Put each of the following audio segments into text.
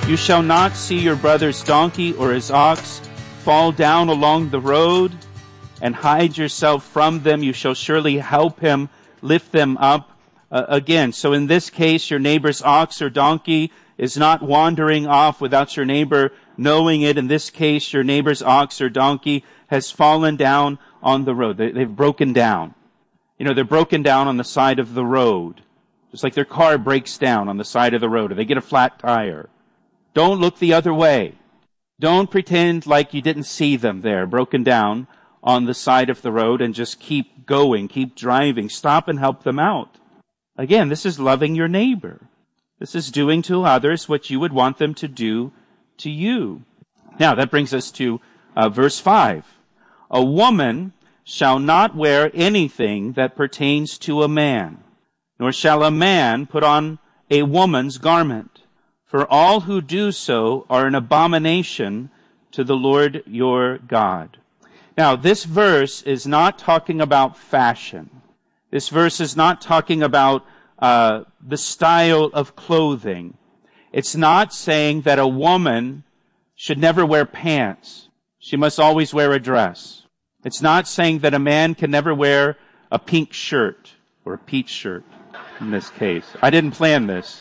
You shall not see your brother's donkey or his ox fall down along the road, and hide yourself from them. You shall surely help him, lift them up. Again, so in this case, your neighbor's ox or donkey is not wandering off without your neighbor knowing it. In this case, your neighbor's ox or donkey has fallen down on the road. They've broken down. They're broken down on the side of the road. Just like their car breaks down on the side of the road, or they get a flat tire. Don't look the other way. Don't pretend like you didn't see them there, broken down on the side of the road, and just keep going, keep driving. Stop and help them out. Again, this is loving your neighbor. This is doing to others what you would want them to do to you. Now, that brings us to verse 5. A woman shall not wear anything that pertains to a man, nor shall a man put on a woman's garment. For all who do so are an abomination to the Lord your God. Now, this verse is not talking about fashion. This verse is not talking about the style of clothing. It's not saying that a woman should never wear pants. She must always wear a dress. It's not saying that a man can never wear a pink shirt or a peach shirt in this case. I didn't plan this.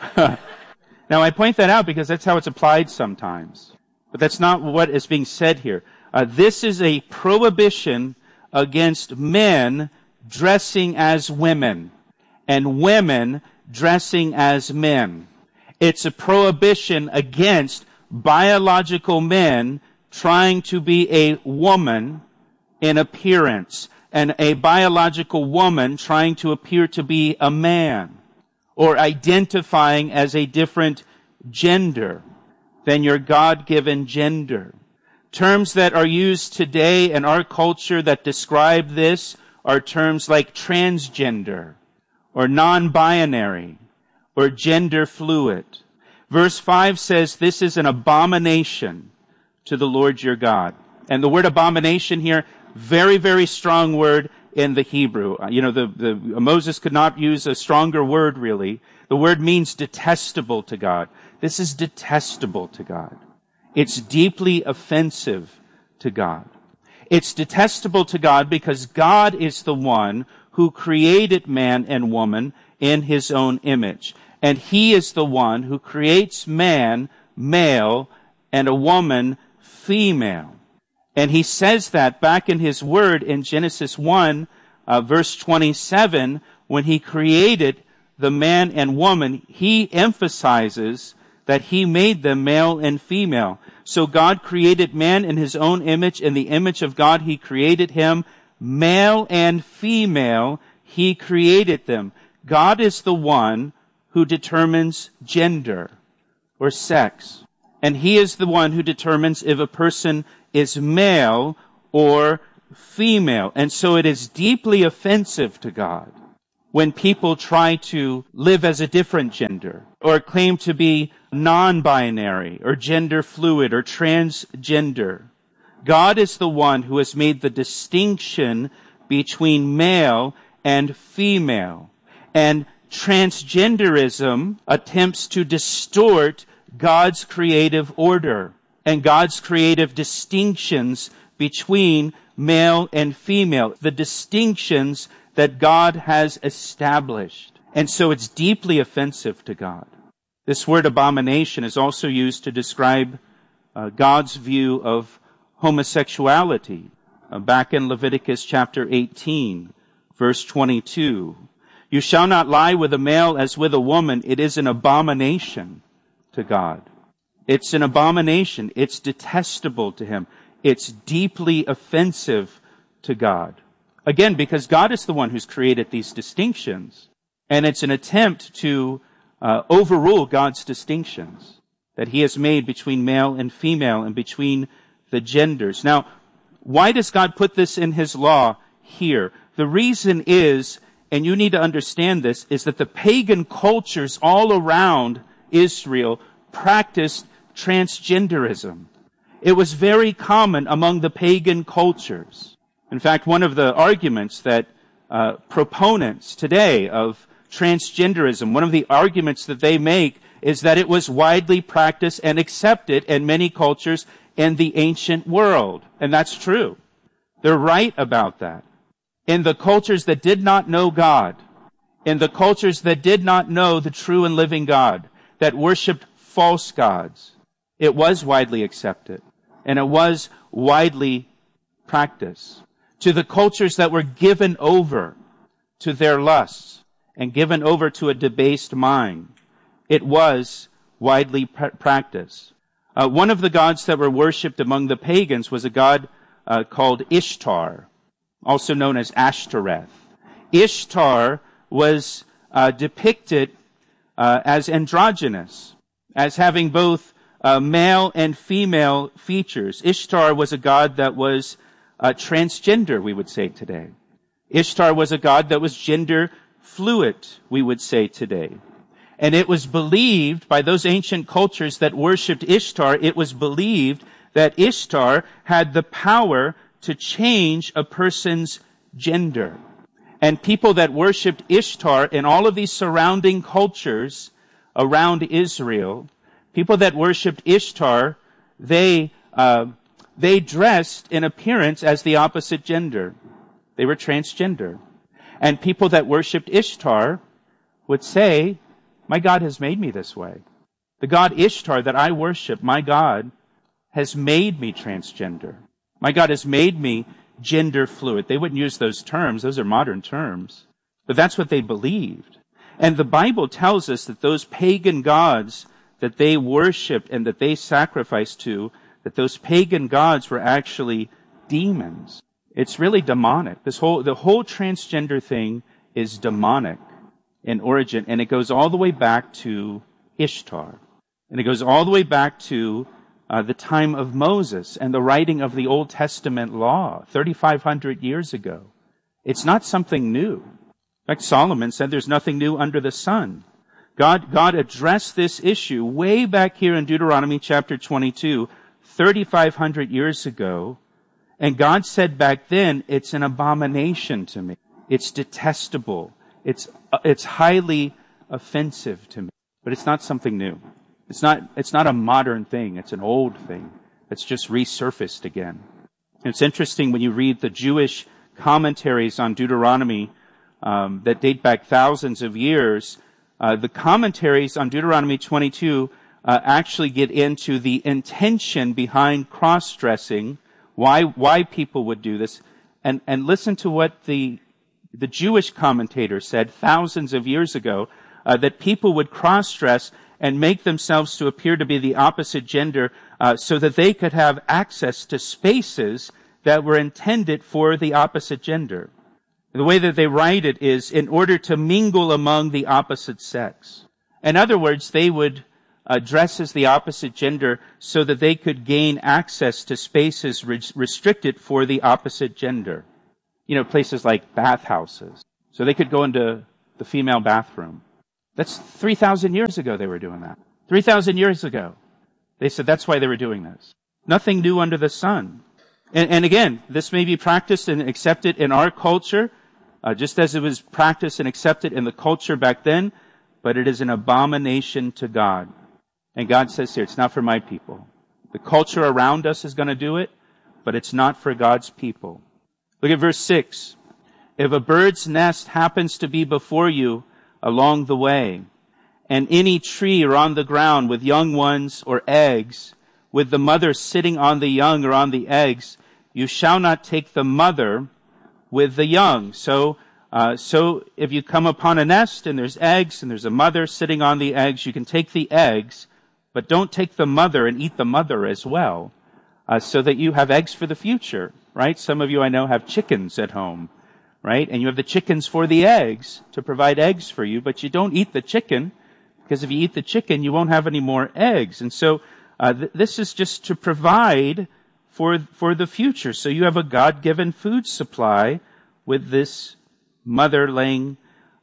Now, I point that out because that's how it's applied sometimes. But that's not what is being said here. This is a prohibition against men dressing as women and women dressing as men. It's a prohibition against biological men trying to be a woman in appearance and a biological woman trying to appear to be a man, or identifying as a different gender than your God-given gender. Terms that are used today in our culture that describe this are terms like transgender, or non-binary, or gender fluid. Verse 5 says this is an abomination to the Lord your God. And the word abomination here, very, very strong word in the Hebrew. Moses could not use a stronger word, really. The word means detestable to God. This is detestable to God. It's deeply offensive to God. It's detestable to God because God is the one who created man and woman in his own image. And he is the one who creates man male and a woman female. And he says that back in his word in Genesis 1, verse 27, when he created the man and woman, he emphasizes that he made them male and female. So God created man in his own image. In the image of God, he created him. Male and female, he created them. God is the one who determines gender or sex. And he is the one who determines if a person is male or female. And so it is deeply offensive to God when people try to live as a different gender or claim to be non-binary or gender fluid or transgender. God is the one who has made the distinction between male and female. And transgenderism attempts to distort God's creative order and God's creative distinctions between male and female, the distinctions that God has established. And so it's deeply offensive to God. This word abomination is also used to describe God's view of homosexuality. Back in Leviticus chapter 18, verse 22. You shall not lie with a male as with a woman. It is an abomination to God. It's an abomination. It's detestable to him. It's deeply offensive to God. Again, because God is the one who's created these distinctions. And it's an attempt to overrule God's distinctions that he has made between male and female and between the genders. Now, why does God put this in his law here? The reason is, and you need to understand this, is that the pagan cultures all around Israel practiced transgenderism. It was very common among the pagan cultures. In fact, one of the arguments that proponents today of transgenderism, one of the arguments that they make is that it was widely practiced and accepted in many cultures in the ancient world. And that's true. They're right about that. In the cultures that did not know God, in the cultures that did not know the true and living God, that worshiped false gods, it was widely accepted and it was widely practiced. To the cultures that were given over to their lusts and given over to a debased mind, it was widely practiced. One of the gods that were worshipped among the pagans was a god called Ishtar, also known as Ashtoreth. Ishtar was depicted as androgynous, as having both male and female features. Ishtar was a god that was transgender, we would say today. Ishtar was a god that was gender fluid, we would say today. And it was believed by those ancient cultures that worshipped Ishtar, it was believed that Ishtar had the power to change a person's gender. And people that worshipped Ishtar in all of these surrounding cultures around Israel, people that worshipped Ishtar, they dressed in appearance as the opposite gender. They were transgender. And people that worshipped Ishtar would say, my God has made me this way. The God Ishtar that I worship, my God, has made me transgender. My God has made me gender fluid. They wouldn't use those terms. Those are modern terms. But that's what they believed. And the Bible tells us that those pagan gods that they worshipped and that they sacrificed to, that those pagan gods were actually demons. It's really demonic. The whole transgender thing is demonic in origin, and it goes all the way back to Ishtar. And it goes all the way back to the time of Moses and the writing of the Old Testament law 3,500 years ago. It's not something new. In fact, Solomon said there's nothing new under the sun. God addressed this issue way back here in Deuteronomy chapter 22, 3,500 years ago. And God said back then, it's an abomination to me. It's detestable. It's highly offensive to me. But it's not something new. It's not a modern thing. It's an old thing that's just resurfaced again. And it's interesting when you read the Jewish commentaries on Deuteronomy that date back thousands of years. The commentaries on Deuteronomy 22 actually get into the intention behind cross-dressing, why people would do this, and listen to what the Jewish commentator said thousands of years ago, that people would cross-dress and make themselves to appear to be the opposite gender so that they could have access to spaces that were intended for the opposite gender. The way that they write it is in order to mingle among the opposite sex. In other words, they would dress as the opposite gender so that they could gain access to spaces restricted for the opposite gender. You know, places like bathhouses. So they could go into the female bathroom. That's 3,000 years ago they were doing that. 3,000 years ago. They said that's why they were doing this. Nothing new under the sun. And again, this may be practiced and accepted in our culture, just as it was practiced and accepted in the culture back then, but it is an abomination to God. And God says here, it's not for my people. The culture around us is going to do it, but it's not for God's people. Look at verse 6. If a bird's nest happens to be before you along the way, and any tree or on the ground with young ones or eggs, with the mother sitting on the young or on the eggs, you shall not take the mother with the young. So if you come upon a nest and there's eggs and there's a mother sitting on the eggs, you can take the eggs, but don't take the mother and eat the mother as well, so that you have eggs for the future, right? Some of you I know have chickens at home, right? And you have the chickens for the eggs to provide eggs for you, but you don't eat the chicken, because if you eat the chicken, you won't have any more eggs. And so this is just to provide for the future. So you have a God-given food supply with this mother laying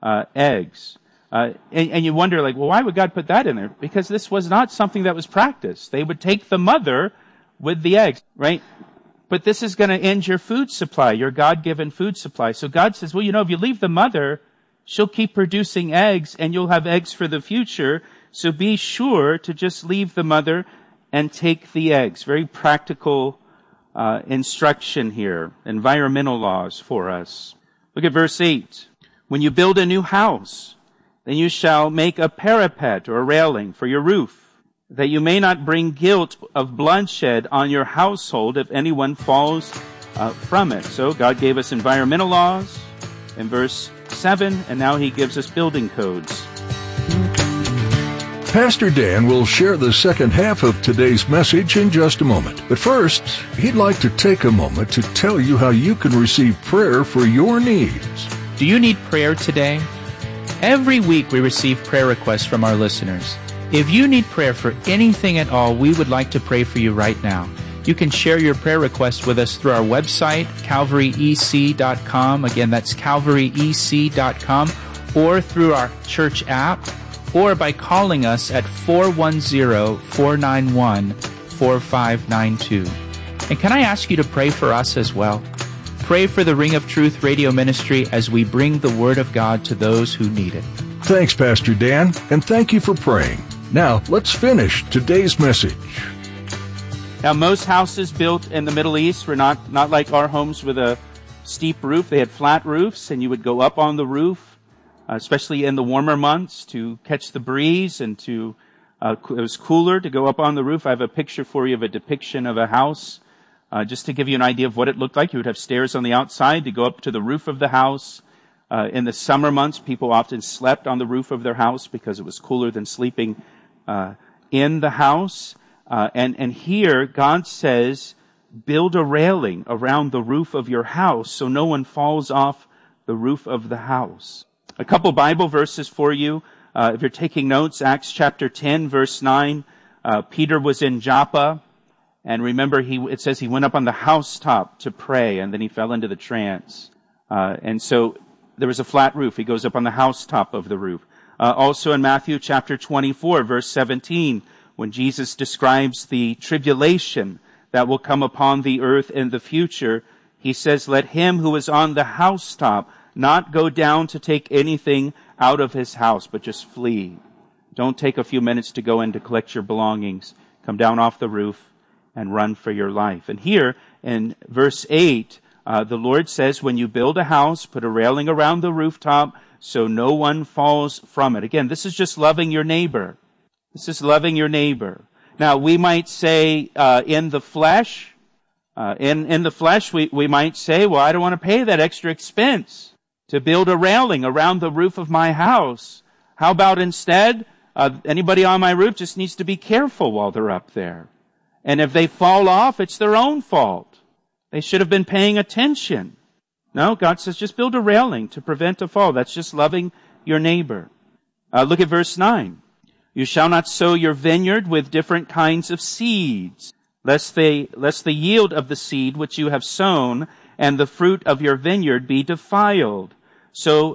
eggs. And you wonder, like, well, why would God put that in there? Because this was not something that was practiced. They would take the mother with the eggs, right? But this is going to end your food supply, your God-given food supply. So God says, well, if you leave the mother, she'll keep producing eggs and you'll have eggs for the future. So be sure to just leave the mother and take the eggs. Very practical instruction here. Environmental laws for us. Look at verse 8. When you build a new house, then you shall make a parapet or a railing for your roof, that you may not bring guilt of bloodshed on your household if anyone falls from it. So God gave us environmental laws in verse 7, and now he gives us building codes. Pastor Dan will share the second half of today's message in just a moment. But first, he'd like to take a moment to tell you how you can receive prayer for your needs. Do you need prayer today? Every week we receive prayer requests from our listeners. If you need prayer for anything at all, we would like to pray for you right now. You can share your prayer requests with us through our website, calvaryec.com. Again, that's calvaryec.com, or through our church app, or by calling us at 410-491-4592. And can I ask you to pray for us as well? Pray for the Ring of Truth radio ministry as we bring the Word of God to those who need it. Thanks, Pastor Dan, and thank you for praying. Now, let's finish today's message. Now, most houses built in the Middle East were not like our homes with a steep roof. They had flat roofs, and you would go up on the roof, especially in the warmer months, to catch the breeze and to it was cooler to go up on the roof. I have a picture for you of a depiction of a house, just to give you an idea of what it looked like. You would have stairs on the outside to go up to the roof of the house. In the summer months, people often slept on the roof of their house because it was cooler than sleeping in the house. And here, God says, build a railing around the roof of your house so no one falls off the roof of the house. A couple Bible verses for you. If you're taking notes, Acts chapter 10, verse 9. Peter was in Joppa, and remember, it says he went up on the housetop to pray, and then he fell into the trance. And so there was a flat roof. He goes up on the housetop of the roof. Also in Matthew chapter 24, verse 17, when Jesus describes the tribulation that will come upon the earth in the future, he says, let him who is on the housetop not go down to take anything out of his house, but just flee. Don't take a few minutes to go in to collect your belongings. Come down off the roof and run for your life. And here in verse 8, the Lord says, when you build a house, put a railing around the rooftop so no one falls from it. Again, this is just loving your neighbor. This is loving your neighbor. Now, we might say in the flesh, we might say, well, I don't want to pay that extra expense to build a railing around the roof of my house. How about instead, anybody on my roof just needs to be careful while they're up there. And if they fall off, it's their own fault. They should have been paying attention. No, God says just build a railing to prevent a fall. That's just loving your neighbor. Look at verse 9. You shall not sow your vineyard with different kinds of seeds, lest the yield of the seed which you have sown and the fruit of your vineyard be defiled. So,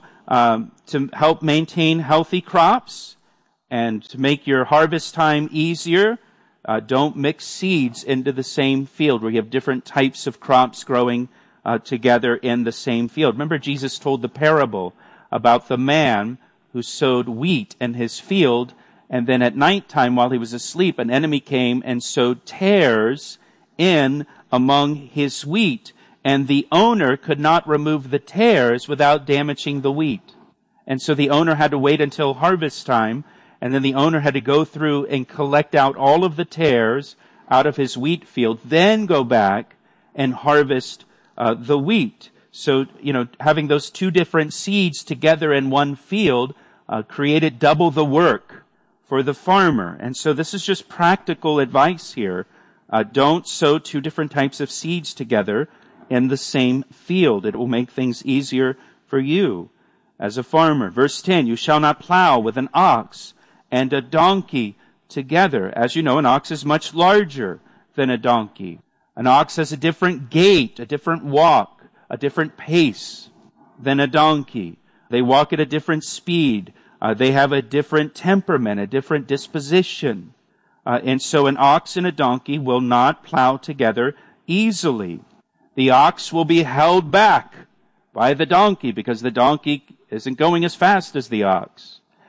to help maintain healthy crops and to make your harvest time easier, don't mix seeds into the same field where you have different types of crops growing together in the same field. Remember, Jesus told the parable about the man who sowed wheat in his field, and then at nighttime while he was asleep, an enemy came and sowed tares in among his wheat. And the owner could not remove the tares without damaging the wheat. And so the owner had to wait until harvest time, and then the owner had to go through and collect out all of the tares out of his wheat field, then go back and harvest the wheat. So, having those two different seeds together in one field created double the work for the farmer. And so this is just practical advice here. Don't sow two different types of seeds together in the same field. It will make things easier for you as a farmer. Verse 10, you shall not plow with an ox and a donkey together. As you know, an ox is much larger than a donkey. An ox has a different gait, a different walk, a different pace than a donkey. They walk at a different speed. They have a different temperament, a different disposition. And so an ox and a donkey will not plow together easily. The ox will be held back by the donkey because the donkey isn't going as fast as the ox.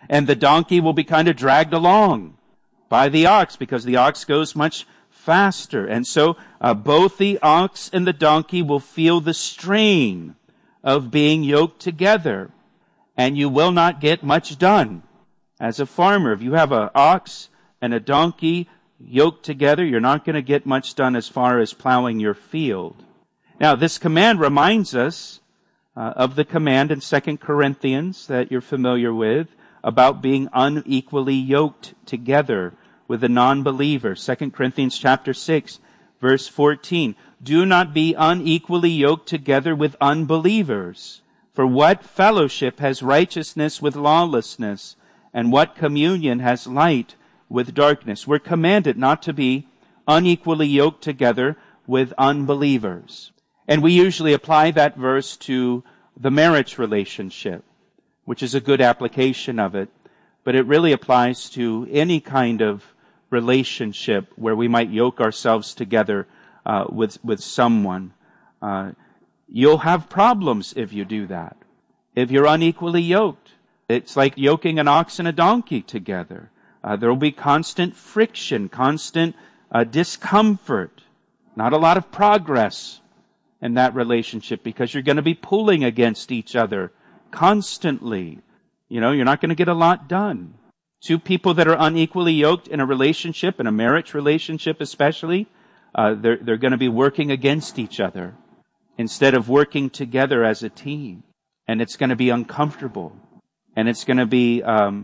And the donkey will be kind of dragged along by the ox because the ox goes much faster. And so both the ox and the donkey will feel the strain of being yoked together. And you will not get much done. As a farmer, if you have an ox and a donkey yoked together, you're not going to get much done as far as plowing your field. Now, this command reminds us of the command in 2 Corinthians that you're familiar with about being unequally yoked together with a non-believer. 2 Corinthians chapter 6, verse 14. Do not be unequally yoked together with unbelievers. For what fellowship has righteousness with lawlessness? And what communion has light with darkness? We're commanded not to be unequally yoked together with unbelievers. And we usually apply that verse to the marriage relationship, which is a good application of it. But it really applies to any kind of relationship where we might yoke ourselves together with someone. You'll have problems if you do that. If you're unequally yoked. It's like yoking an ox and a donkey together. There will be constant friction, constant discomfort, not a lot of progress in that relationship because you're going to be pulling against each other constantly. You know, you're not going to get a lot done. Two people that are unequally yoked in a relationship, in a marriage relationship especially, they're going to be working against each other instead of working together as a team. And it's going to be uncomfortable. And it's going to be,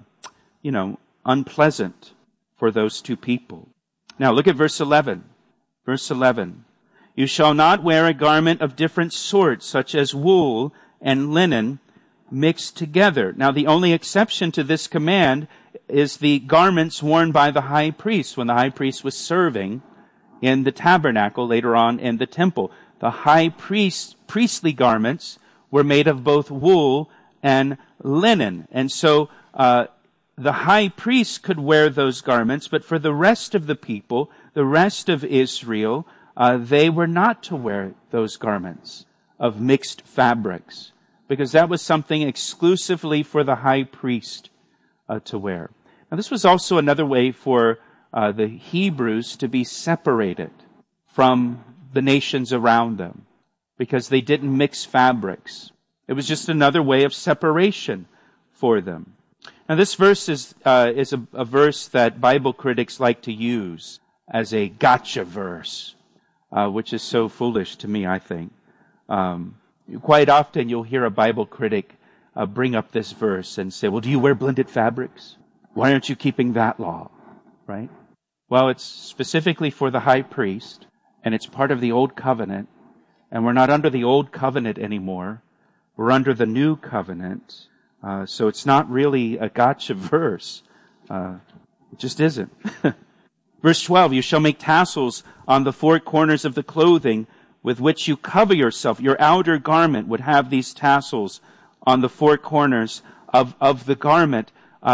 unpleasant for those two people. Now look at verse 11. Verse 11. You shall not wear a garment of different sorts, such as wool and linen mixed together. Now the only exception to this command is the garments worn by the high priest when the high priest was serving in the tabernacle later on in the temple. The high priestly garments were made of both wool and linen. And so the high priest could wear those garments, but for the rest of the people, the rest of Israel, they were not to wear those garments of mixed fabrics, because that was something exclusively for the high priest to wear. Now this was also another way for the Hebrews to be separated from the nations around them, because they didn't mix fabrics. It was just another way of separation for them. Now this verse is a verse that Bible critics like to use as a gotcha verse, which is so foolish to me, I think. Quite often you'll hear a Bible critic bring up this verse and say, well, do you wear blended fabrics? Why aren't you keeping that law? Right? Well, it's specifically for the high priest, and it's part of the old covenant, and we're not under the old covenant anymore. We're under the new covenant. So it's not really a gotcha verse. It just isn't. Verse 12, you shall make tassels on the four corners of the clothing with which you cover yourself. Your outer garment would have these tassels on the four corners of the garment.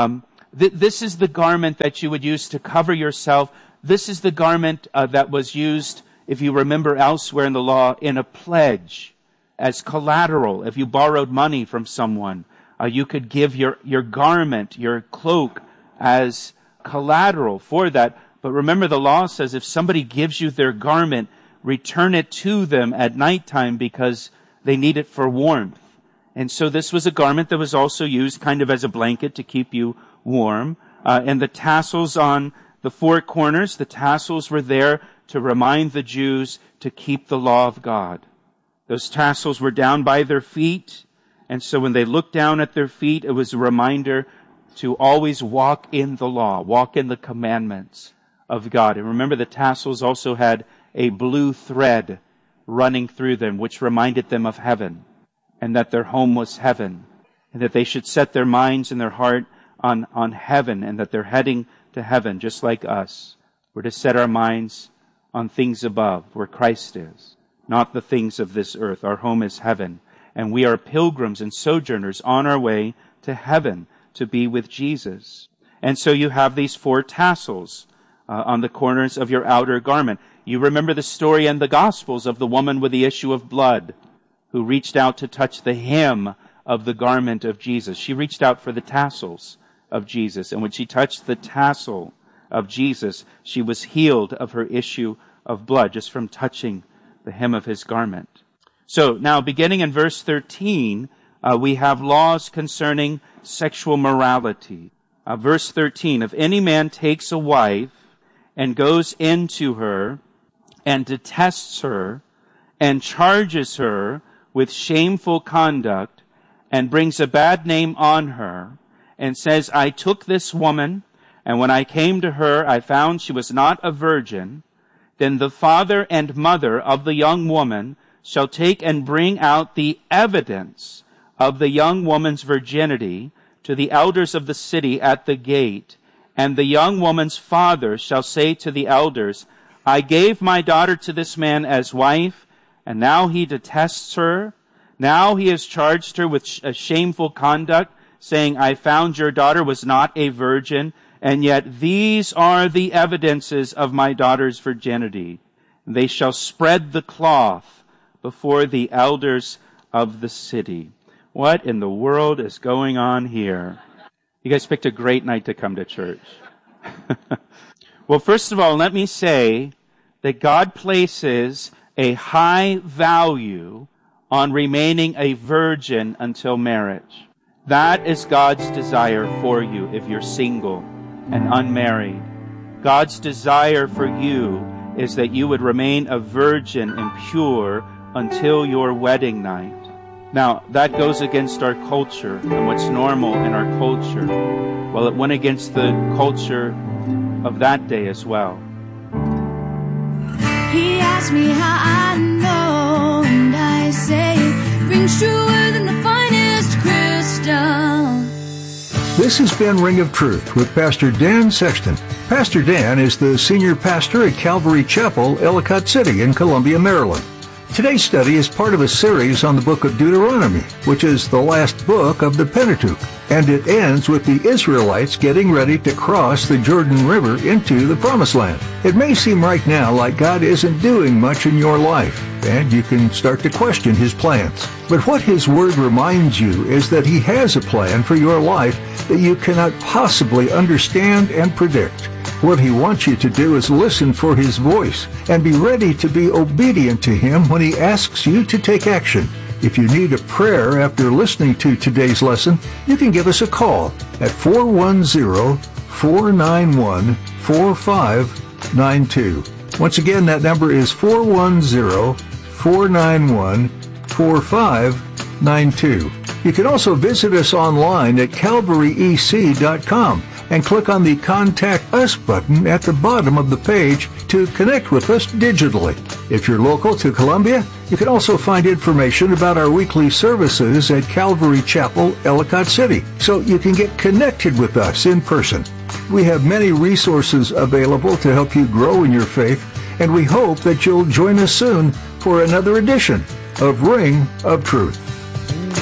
This is the garment that you would use to cover yourself. This is the garment that was used, if you remember elsewhere in the law, in a pledge as collateral. If you borrowed money from someone, you could give your garment, your cloak, as collateral for that. But remember, the law says if somebody gives you their garment, return it to them at nighttime because they need it for warmth. And so this was a garment that was also used kind of as a blanket to keep you warm. And the tassels on the four corners, the tassels were there to remind the Jews to keep the law of God. Those tassels were down by their feet. And so when they looked down at their feet, it was a reminder to always walk in the law, walk in the commandments of God. And remember, the tassels also had a blue thread running through them, which reminded them of heaven, and that their home was heaven, and that they should set their minds and their heart on heaven, and that they're heading to heaven, just like us. We're to set our minds on things above, where Christ is, not the things of this earth. Our home is heaven, and we are pilgrims and sojourners on our way to heaven to be with Jesus. And so you have these four tassels on the corners of your outer garment. You remember the story in the Gospels of the woman with the issue of blood who reached out to touch the hem of the garment of Jesus. She reached out for the tassels of Jesus. And when she touched the tassel of Jesus, she was healed of her issue of blood just from touching the hem of his garment. So now beginning in verse 13, we have laws concerning sexual morality. Verse 13, if any man takes a wife and goes into her and detests her and charges her with shameful conduct and brings a bad name on her and says, I took this woman, and when I came to her, I found she was not a virgin, then the father and mother of the young woman shall take and bring out the evidence of the young woman's virginity to the elders of the city at the gate. And the young woman's father shall say to the elders, I gave my daughter to this man as wife, and now he detests her. Now he has charged her with a shameful conduct, saying, I found your daughter was not a virgin, and yet these are the evidences of my daughter's virginity. They shall spread the cloth before the elders of the city. What in the world is going on here? You guys picked a great night to come to church. Well, first of all, let me say that God places a high value on remaining a virgin until marriage. That is God's desire for you if you're single and unmarried. God's desire for you is that you would remain a virgin and pure until your wedding night. Now, that goes against our culture and what's normal in our culture. Well, it went against the culture of that day as well. He asked me how I know, and I say it rings truer than the finest crystal. This has been Ring of Truth with Pastor Dan Sexton. Pastor Dan is the senior pastor at Calvary Chapel, Ellicott City in Columbia, Maryland. Today's study is part of a series on the book of Deuteronomy, which is the last book of the Pentateuch, and it ends with the Israelites getting ready to cross the Jordan River into the Promised Land. It may seem right now like God isn't doing much in your life, and you can start to question His plans. But what His Word reminds you is that He has a plan for your life that you cannot possibly understand and predict. What He wants you to do is listen for His voice and be ready to be obedient to Him when He asks you to take action. If you need a prayer after listening to today's lesson, you can give us a call at 410-491-4592. Once again, that number is 410-491-4592. You can also visit us online at calvaryec.com and click on the Contact Us button at the bottom of the page to connect with us digitally. If you're local to Columbia, you can also find information about our weekly services at Calvary Chapel, Ellicott City, so you can get connected with us in person. We have many resources available to help you grow in your faith, and we hope that you'll join us soon for another edition of Ring of Truth.